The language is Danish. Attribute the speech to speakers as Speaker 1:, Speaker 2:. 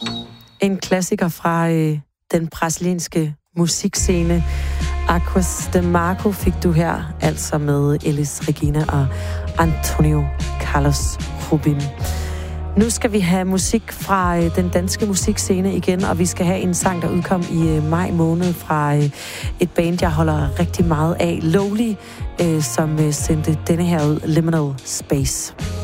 Speaker 1: En klassiker fra den brasilianske musikscene. Aquas de Marco fik du her, altså med Elis Regina og Antonio Carlos Jobim. Nu skal vi have musik fra den danske musikscene igen, og vi skal have en sang, der udkom i maj måned fra et band, jeg holder rigtig meget af, Lowly, som sendte denne her ud, Liminal Space.